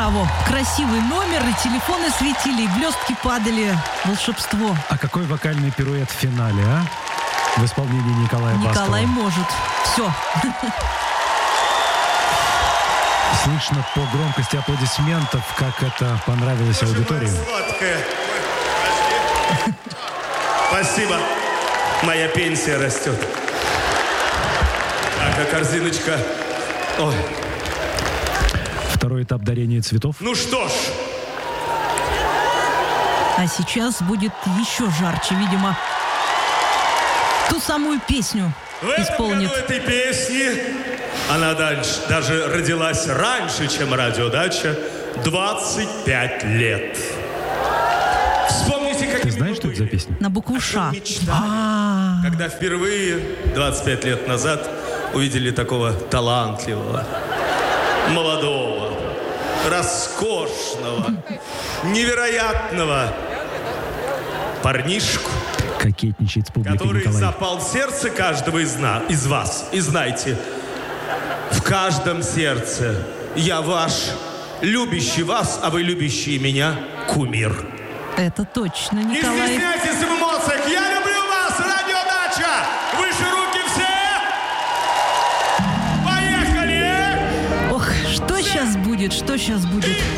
того. Красивый номер, и телефоны светили, и блестки падали. Волшебство. А какой вокальный пируэт в финале, а? В исполнении Николая Баскова. Николай может. Все. Слышно по громкости аплодисментов, как это понравилось аудитории. Сладкая. Спасибо. Моя пенсия растет. А корзиночка. Ой. Второй этап дарения цветов. Ну что ж. А сейчас будет еще жарче, видимо. Ту самую песню исполнит. В этом году этой песни она даже родилась раньше, чем радиодача. 25 лет. Вспомните, как Ты знаешь, что это за песня? На букву Ш. Когда впервые 25 лет назад увидели такого талантливого, молодого, роскошного, невероятного парнишку, кокетничает с публикой который Николай. запал в сердце каждого из вас. И знайте, в каждом сердце я ваш, любящий вас, а вы любящие меня, кумир. Это точно, Не Николай. стесняйтесь в эмоциях. Я люблю вас, радиодача. Выше руки все. Поехали. Ох, что сейчас будет, что сейчас будет?